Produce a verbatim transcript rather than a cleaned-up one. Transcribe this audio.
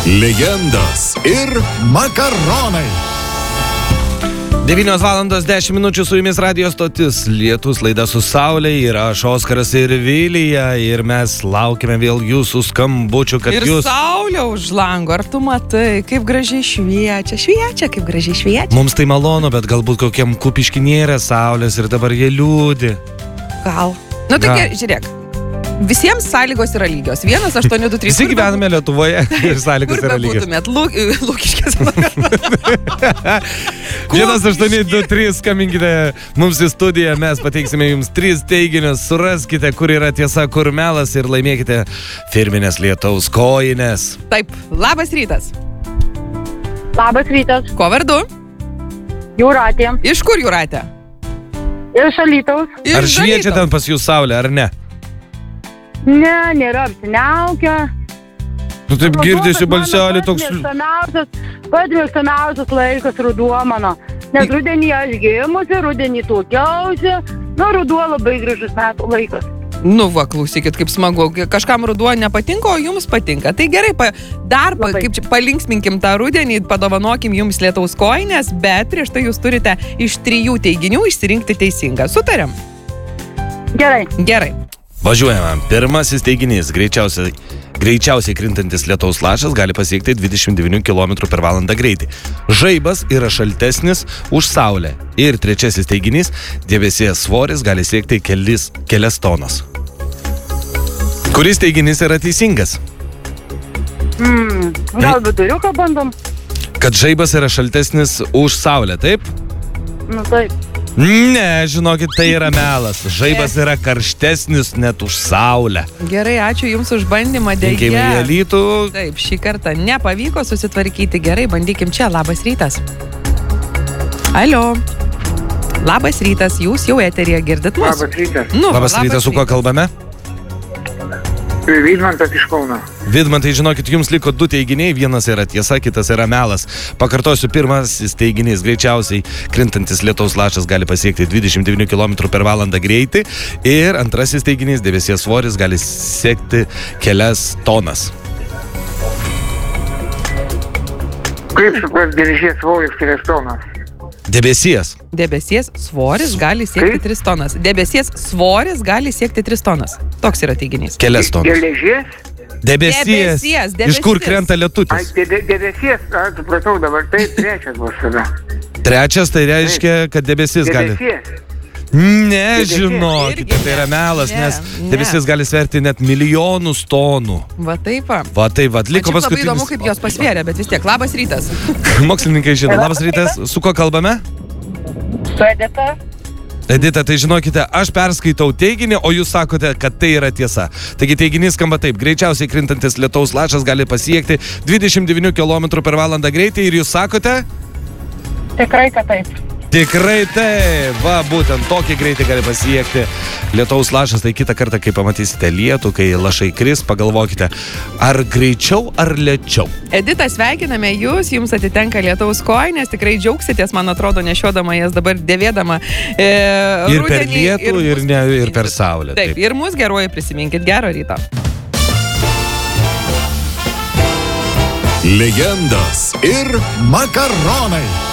Legendos ir makaronai. devynios valandos dešimt minučių su jumis radijo stotis. Lietus laida su Saulė ir aš, Oskaras ir Vilija. Ir mes laukime vėl jūsų skambučių, kad ir jūs... Ir Saulė už lango. Ar tu matai, kaip gražiai šviečia? Šviečia, kaip gražiai šviečia. Mums tai malonu, bet galbūt kokiam kupiški nėra Saulės ir dabar jie liūdi. Gal. Nu tai gerai, žiūrėk. Visiems sąlygos yra lygios. vienas aštuoni du trys. Visi gyvename Lietuvoje ir sąlygos yra lygios. Kur bebūtumėt, Lūk, Lūkiškės. vienas aštuoni du trys, skambinkite mums į studiją, mes pateiksime jums tris teiginius, suraskite, kur yra tiesa, kur melas ir laimėkite firminės lietaus kojines. Taip, labas rytas. Labas rytas. Ko vardu? Jūratė. Iš kur Jūratė? Iš Alytaus. Iš Ar šviečia Alytaus. ten pas jūs Saulė, ar ne? Ne, nėra apsiniaukę. Nu taip girdisi balselį toks... Pats mėgstamiausias laikas ruduo mano. Nes rudenį aš gimusi, rudenį tuokiausi. Nu, ruduo labai gražus metų laikas. Nu va, klausykit, kaip smagu. Kažkam ruduo nepatinka, o jums patinka. Tai gerai, pa, dar pa, kaip čia palinksminkim tą rudenį, padovanokim jums lietaus kojines, bet prieš tai jūs turite iš trijų teiginių išsirinkti teisingą. Sutariam? Gerai. Gerai. Važiuojame. Pirmasis teiginys. Greičiausiai, greičiausiai krintantis lietaus lašas gali pasiekti dvidešimt devyni kilometrų per valandą greitį. Žaibas yra šaltesnis už Saulę. Ir trečiasis teiginys. Debesies svoris gali siekti kelis, kelias tonas. Kuris teiginys yra teisingas? Mm, gal viduriuką bandom? Kad žaibas yra šaltesnis už Saulę, taip? Nu taip. Ne, žinokit, tai yra melas. Žaibas yra karštesnis net už Saulę. Gerai, ačiū jums už bandymą, dėja. Linkėjimai į Alytų. Taip, šį kartą nepavyko susitvarkyti. Gerai, bandykim čia. Labas rytas. Alio. Labas rytas, jūs jau eteryje girdit mus. Labas rytas. Nu, Labas rytas, su kuo kalbame? Vidmantas iš Kauno. Vidmantai, žinokit, jums liko du teiginiai, vienas yra tiesa, kitas yra melas. Pakartosiu, pirmasis teiginys, greičiausiai krintantis lietaus lašas gali pasiekti dvidešimt devyni kilometrų per valandą greitį. Ir antrasis teiginys, debesies svoris gali siekti kelias tonas. Kaip supras debesies svoris kelias tonas? Debesies. Debesies svoris gali siekti Kaip? tris tonas. Debesies svoris gali siekti tris tonas. Toks yra teiginys. Kelias tonas. Geležies? Debesies. Debesies, debesies. Iš kur krenta Ai, lietutis? de, de, debesies, a, supratau dabar, tai trečias bus tada. Trečias tai reiškia, kad debesis gali... Debesies. Ne, Debesies. žinokite, Irgi tai yra melas, ne, nes ne. debesis gali sverti net milijonus tonų. Va taip va. Va tai va, liko Man čia labai įdomu, paskutinis. kaip jos pasvėrė, bet vis tiek. Labas rytas. Mokslininkai žino. Labas rytas, su kuo kalbame? Su Edita. Edita, tai žinokite, aš perskaitau teiginį, o jūs sakote, kad tai yra tiesa. Taigi teiginys skamba taip. Greičiausiai krintantis lietaus lašas gali pasiekti dvidešimt devyni kilometrų per valandą greitį ir jūs sakote? Tikrai, kad taip. Tikrai taip. Va, būtent tokį greitį gali pasiekti lietaus lašas. Tai kitą kartą, kai pamatysite lietų, kai lašai kris, pagalvokite, ar greičiau, ar lėčiau. Edita, sveikiname jūs, jums atitenka lietaus kojinės, tikrai džiaugsitės, man atrodo, nešiodama jas dabar dėvėdama. E, Ir per rudenį, lietų, ir, mus ne, ir prisiminkit. per saulę. Taip, ir mus geruoju prisiminkit. Gero ryto. Legendos ir makaronai.